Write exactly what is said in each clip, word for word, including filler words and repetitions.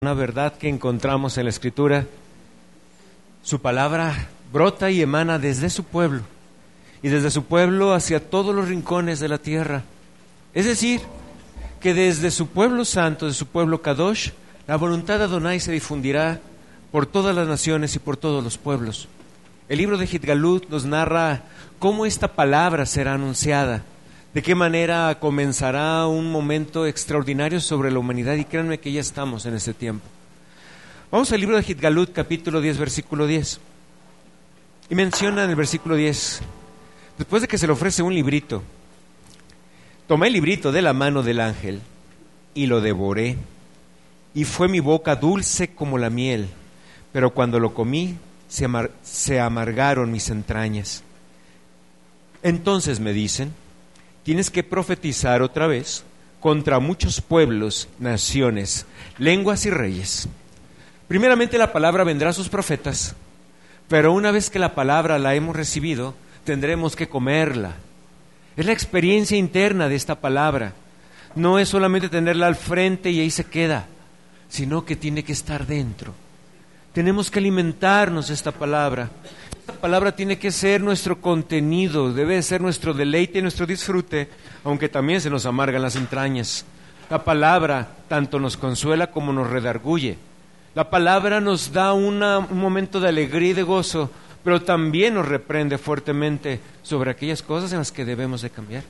Una verdad que encontramos en la Escritura. Su palabra brota y emana desde su pueblo, y desde su pueblo hacia todos los rincones de la tierra. Es decir, que desde su pueblo santo, de su pueblo Kadosh, la voluntad de Adonai se difundirá por todas las naciones y por todos los pueblos. El libro de Hitgalut nos narra cómo esta palabra será anunciada, de qué manera comenzará un momento extraordinario sobre la humanidad, y créanme que ya estamos en ese tiempo. Vamos al libro de Hitgalut, capítulo diez, versículo diez. Y menciona en el versículo diez, después de que se le ofrece un librito, tomé el librito de la mano del ángel y lo devoré, y fue mi boca dulce como la miel, pero cuando lo comí se, amar- se amargaron mis entrañas. Entonces me dicen, tienes que profetizar otra vez contra muchos pueblos, naciones, lenguas y reyes. Primeramente la palabra vendrá a sus profetas, pero una vez que la palabra la hemos recibido, tendremos que comerla. Es la experiencia interna de esta palabra. No es solamente tenerla al frente y ahí se queda, sino que tiene que estar dentro. Tenemos que alimentarnos de esta palabra. Esta palabra tiene que ser nuestro contenido, debe ser nuestro deleite y nuestro disfrute, aunque también se nos amargan las entrañas. La palabra tanto nos consuela como nos redarguye. La palabra nos da una, un momento de alegría y de gozo, pero también nos reprende fuertemente sobre aquellas cosas en las que debemos de cambiar.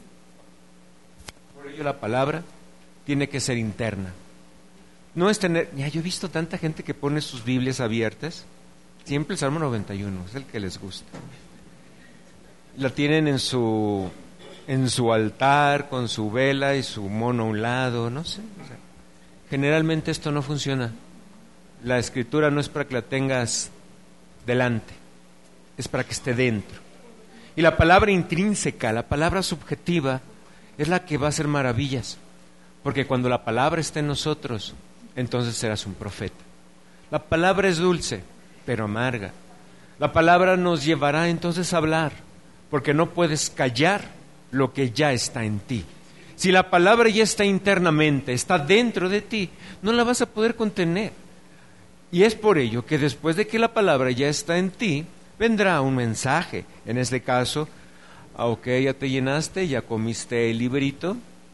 Por ello la palabra tiene que ser interna. No es tener, ya yo he visto tanta gente que pone sus Biblias abiertas, siempre el Salmo noventa y uno, es el que les gusta. La tienen en su, en su altar, con su vela y su mono a un lado, no sé. O sea, generalmente esto no funciona. La Escritura no es para que la tengas delante, es para que esté dentro. Y la palabra intrínseca, la palabra subjetiva, es la que va a hacer maravillas, porque cuando la palabra está en nosotros, entonces serás un profeta. La palabra es dulce, pero amarga. La palabra nos llevará entonces a hablar, porque no puedes callar lo que ya está en ti. Si la palabra ya está internamente, está dentro de ti, no la vas a poder contener. Y es por ello que después de que la palabra ya está en ti, vendrá un mensaje. En este caso, ok, ya te llenaste, ya comiste el librito,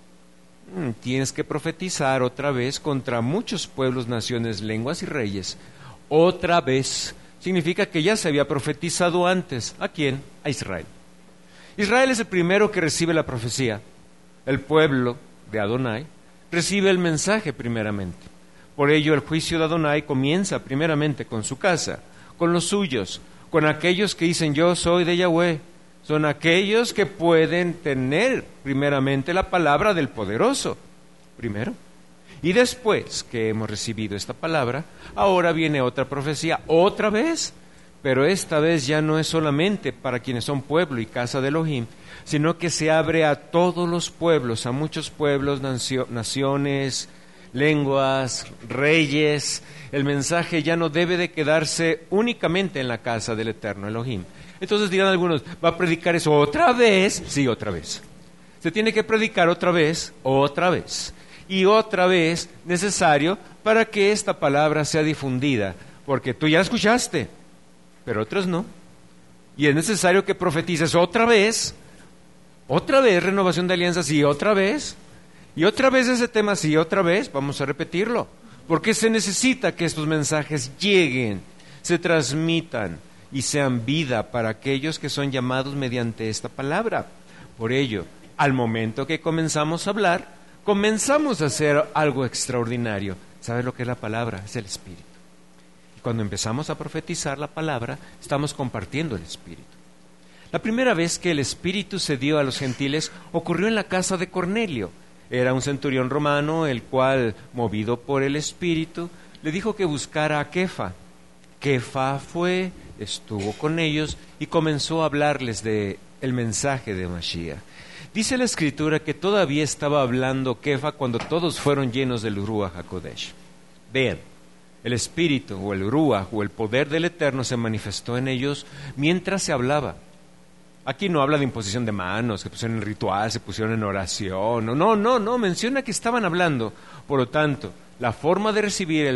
tienes que profetizar otra vez contra muchos pueblos, naciones, lenguas y reyes. Otra vez. Significa que ya se había profetizado antes. ¿A quién? A Israel. Israel es el primero que recibe la profecía. El pueblo de Adonai recibe el mensaje primeramente. Por ello el juicio de Adonai comienza primeramente con su casa, con los suyos, con aquellos que dicen yo soy de Yahweh. Son aquellos que pueden tener primeramente la palabra del poderoso, primero. Y después que hemos recibido esta palabra, ahora viene otra profecía, otra vez, pero esta vez ya no es solamente para quienes son pueblo y casa de Elohim, sino que se abre a todos los pueblos, a muchos pueblos, nacio- naciones, lenguas, reyes. El mensaje ya no debe de quedarse únicamente en la casa del eterno Elohim. Entonces dirán algunos, ¿va a predicar eso otra vez? Sí, otra vez. Se tiene que predicar otra vez, otra vez. Y otra vez necesario para que esta palabra sea difundida. Porque tú ya la escuchaste, pero otros no. Y es necesario que profetices otra vez, otra vez renovación de alianzas y otra vez. Y otra vez ese tema, sí, otra vez, vamos a repetirlo. Porque se necesita que estos mensajes lleguen, se transmitan y sean vida para aquellos que son llamados mediante esta palabra. Por ello, al momento que comenzamos a hablar, comenzamos a hacer algo extraordinario. ¿Sabes lo que es la palabra? Es el Espíritu. Y cuando empezamos a profetizar la palabra, estamos compartiendo el Espíritu. La primera vez que el Espíritu se dio a los gentiles ocurrió en la casa de Cornelio. Era un centurión romano, el cual, movido por el Espíritu, le dijo que buscara a Kefa. Kefa fue, estuvo con ellos y comenzó a hablarles de el mensaje de Mashiach. Dice la Escritura que todavía estaba hablando Kefa cuando todos fueron llenos del Ruach HaKodesh. Vean, el Espíritu o el Ruach o el poder del Eterno se manifestó en ellos mientras se hablaba. Aquí no habla de imposición de manos, se pusieron en ritual, se pusieron en oración. No, no, no, menciona que estaban hablando. Por lo tanto, La forma de recibir el